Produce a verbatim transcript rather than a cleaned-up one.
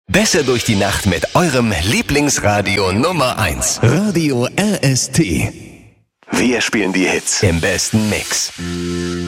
Besser durch die Nacht mit eurem Lieblingsradio Nummer eins. Radio R S T. Wir spielen die Hits im besten Mix.